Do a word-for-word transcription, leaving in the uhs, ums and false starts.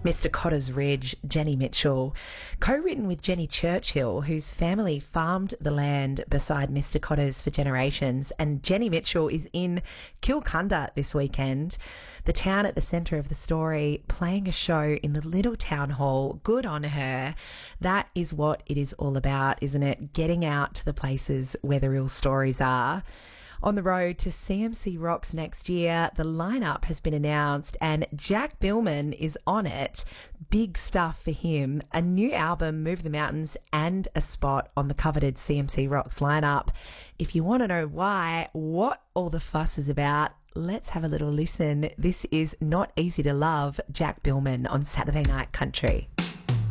Mister Cotter's Ridge, Jenny Mitchell, co-written with Jenny Churchill, whose family farmed the land beside Mister Cotter's for generations. And Jenny Mitchell is in Kilcunda this weekend, the town at the centre of the story, playing a show in the little town hall. Good on her. That is what it is all about, isn't it? Getting out to the places where the real stories are. On the road to C M C Rocks next year, the lineup has been announced and Jack Billman is on it. Big stuff for him. A new album, Move the Mountains, and a spot on the coveted C M C Rocks lineup. If you want to know why, what all the fuss is about, let's have a little listen. This is Not Easy to Love, Jack Billman on Saturday Night Country.